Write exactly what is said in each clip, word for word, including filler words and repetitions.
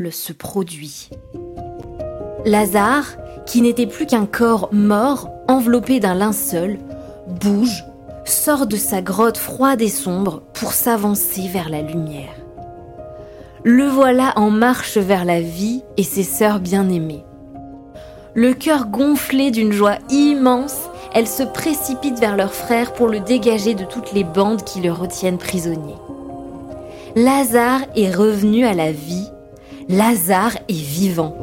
se produit. Lazare, qui n'était plus qu'un corps mort enveloppé d'un linceul, bouge, sort de sa grotte froide et sombre pour s'avancer vers la lumière. Le voilà en marche vers la vie et ses sœurs bien-aimées. Le cœur gonflé d'une joie immense, elles se précipitent vers leur frère pour le dégager de toutes les bandes qui le retiennent prisonnier. Lazare est revenu à la vie. Lazare est vivant.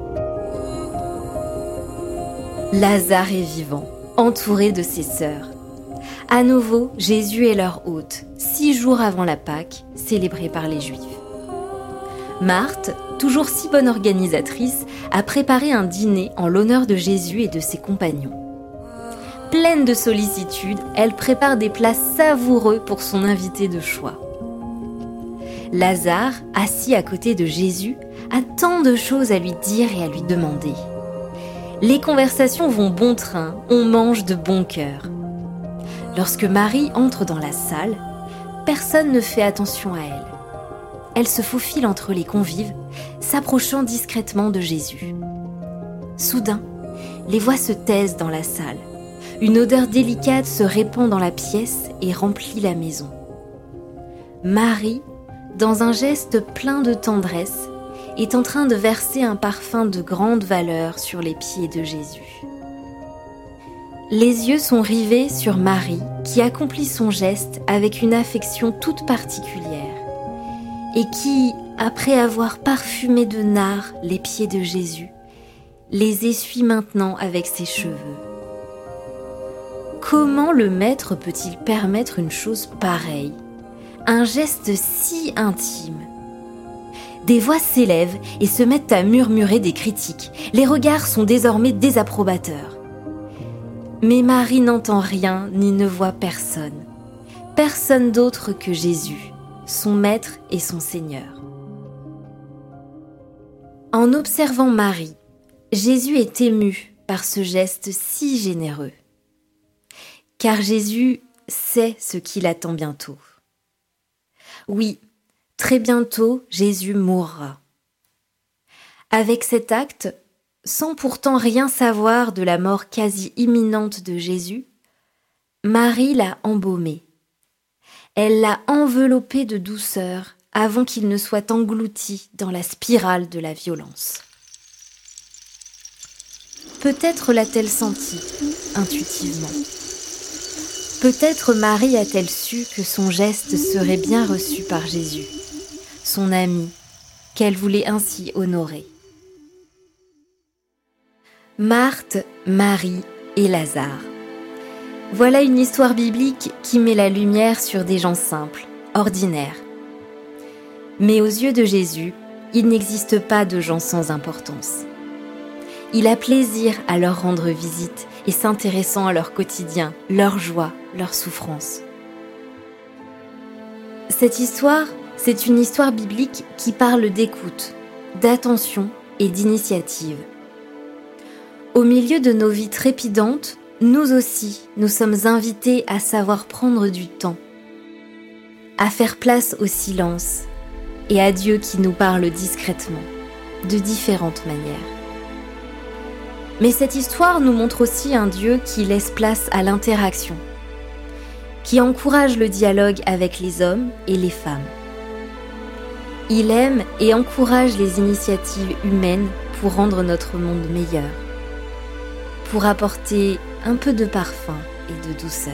Lazare est vivant, entouré de ses sœurs. À nouveau, Jésus est leur hôte, six jours avant la Pâque, célébrée par les Juifs. Marthe, toujours si bonne organisatrice, a préparé un dîner en l'honneur de Jésus et de ses compagnons. Pleine de sollicitude, elle prépare des plats savoureux pour son invité de choix. Lazare, assis à côté de Jésus, a tant de choses à lui dire et à lui demander. Les conversations vont bon train, on mange de bon cœur. Lorsque Marie entre dans la salle, personne ne fait attention à elle. Elle se faufile entre les convives, s'approchant discrètement de Jésus. Soudain, les voix se taisent dans la salle. Une odeur délicate se répand dans la pièce et remplit la maison. Marie, dans un geste plein de tendresse, est en train de verser un parfum de grande valeur sur les pieds de Jésus. Les yeux sont rivés sur Marie, qui accomplit son geste avec une affection toute particulière, et qui, après avoir parfumé de nard les pieds de Jésus, les essuie maintenant avec ses cheveux. Comment le maître peut-il permettre une chose pareille ? Un geste si intime ? Des voix s'élèvent et se mettent à murmurer des critiques. Les regards sont désormais désapprobateurs. Mais Marie n'entend rien ni ne voit personne. Personne d'autre que Jésus, son maître et son Seigneur. En observant Marie, Jésus est ému par ce geste si généreux. Car Jésus sait ce qu'il attend bientôt. Oui, très bientôt, Jésus mourra. Avec cet acte, sans pourtant rien savoir de la mort quasi imminente de Jésus, Marie l'a embaumé. Elle l'a enveloppé de douceur avant qu'il ne soit englouti dans la spirale de la violence. Peut-être l'a-t-elle senti, intuitivement. Peut-être Marie a-t-elle su que son geste serait bien reçu par Jésus, son ami, qu'elle voulait ainsi honorer. Marthe, Marie et Lazare. Voilà une histoire biblique qui met la lumière sur des gens simples, ordinaires. Mais aux yeux de Jésus, il n'existe pas de gens sans importance. Il a plaisir à leur rendre visite et s'intéressant à leur quotidien, leur joie, leur souffrance. Cette histoire, c'est une histoire biblique qui parle d'écoute, d'attention et d'initiative. Au milieu de nos vies trépidantes, nous aussi, nous sommes invités à savoir prendre du temps, à faire place au silence et à Dieu qui nous parle discrètement, de différentes manières. Mais cette histoire nous montre aussi un Dieu qui laisse place à l'interaction, qui encourage le dialogue avec les hommes et les femmes. Il aime et encourage les initiatives humaines pour rendre notre monde meilleur, pour apporter un peu de parfum et de douceur.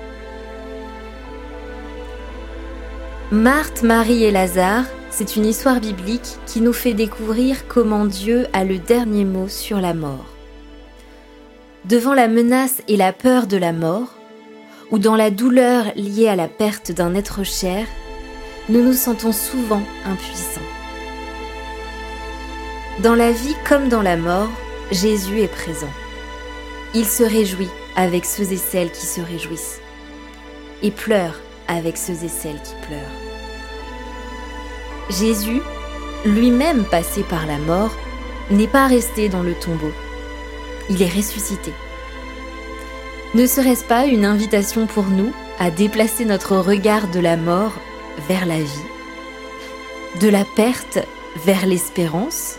Marthe, Marie et Lazare, c'est une histoire biblique qui nous fait découvrir comment Dieu a le dernier mot sur la mort. Devant la menace et la peur de la mort, ou dans la douleur liée à la perte d'un être cher, nous nous sentons souvent impuissants. Dans la vie comme dans la mort, Jésus est présent. Il se réjouit avec ceux et celles qui se réjouissent, et pleure avec ceux et celles qui pleurent. Jésus, lui-même passé par la mort, n'est pas resté dans le tombeau. Il est ressuscité. Ne serait-ce pas une invitation pour nous à déplacer notre regard de la mort vers la vie, de la perte vers l'espérance